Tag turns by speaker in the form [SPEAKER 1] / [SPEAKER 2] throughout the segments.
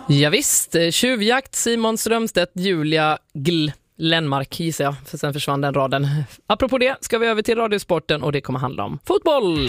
[SPEAKER 1] Ja visst, tjuvjakt, Simon Strömstedt, Julia Lennmark gissar jag, för sen försvann den raden. Apropå det ska vi över till radiosporten och det kommer handla om fotboll.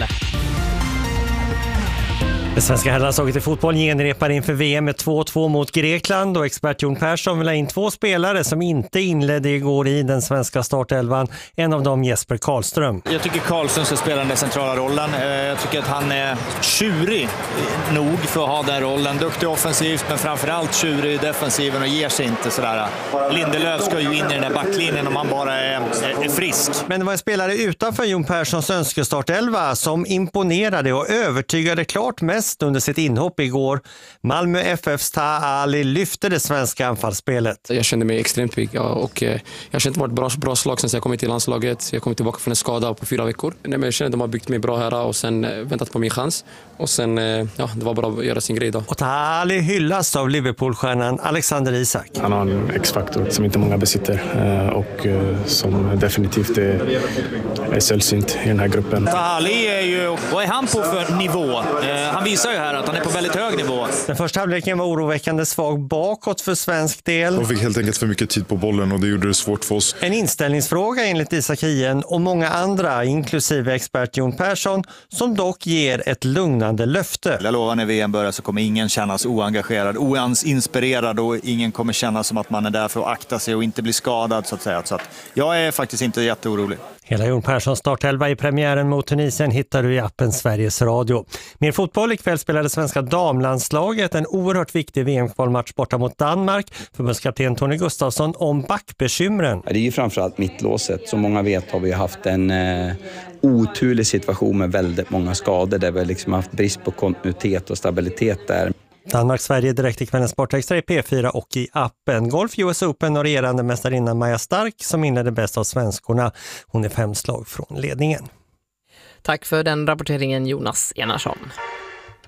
[SPEAKER 2] Det svenska herrlandslaget i fotboll genrepar inför VM med 2-2 mot Grekland och expert Jon Persson vill ha in 2 spelare som inte inledde igår i den svenska startelvan. En av dem Jesper Karlström.
[SPEAKER 3] Jag tycker Karlström ska spela den centrala rollen. Jag tycker att han är tjurig nog för att ha den rollen. Duktig offensivt men framförallt tjurig i defensiven och ger sig inte sådär. Lindelöf ska ju in i den där backlinjen om han bara är frisk.
[SPEAKER 2] Men det var en spelare utanför Jon Perssons önskestartelva som imponerade och övertygade klart mest under sitt inhopp igår. Malmö FFs Taha Ali lyfte det svenska anfallsspelet.
[SPEAKER 4] Jag kände mig extremt pigg och jag kände att det var ett bra slag sen jag kom till landslaget. Jag kom tillbaka från en skada på 4 veckor. Men jag kände att de har byggt mig bra här och sen väntat på min chans. Och sen, det var bra att göra sin grej då.
[SPEAKER 2] Och Taha Ali hyllas av Liverpool-stjärnan Alexander Isak.
[SPEAKER 5] Han har en X-faktor som inte många besitter och som definitivt är sällsynt i den här gruppen.
[SPEAKER 3] Taha Ali är ju, vad är han på för nivå? Han visar ju här att han är på väldigt hög nivå.
[SPEAKER 2] Den första halvleken var oroväckande svag bakåt för svensk del.
[SPEAKER 6] De fick helt enkelt för mycket tid på bollen och det gjorde det svårt för oss.
[SPEAKER 2] En inställningsfråga enligt Isak Hien och många andra, inklusive expert Jon Persson, som dock ger ett lugnande löfte.
[SPEAKER 3] Jag lovar när VM börjar så kommer ingen kännas oengagerad, oinspirerad och ingen kommer känna som att man är där för att akta sig och inte bli skadad så att säga. Så att jag är faktiskt inte jätteorolig.
[SPEAKER 2] Hela Jon Perssons startelva i premiären mot Tunisien hittar du i appen Sveriges Radio. Mer fotboll ikväll spelade svenska damlandslaget en oerhört viktig VM-kvalmatch borta mot Danmark. Förbundskapten Tony Gustafsson om backbekymren.
[SPEAKER 7] Det är ju framförallt mittlåset. Som många vet har vi haft en oturlig situation med väldigt många skador där vi liksom haft brist på kontinuitet och stabilitet där.
[SPEAKER 2] Danmark-Sverige direkt i kvällens Sportextra i P4 och i appen. Golf US Open och regerande mästarinnan Maja Stark som inledde bäst av svenskorna. Hon är 5 slag från ledningen.
[SPEAKER 1] Tack för den rapporteringen Jonas Enarsson.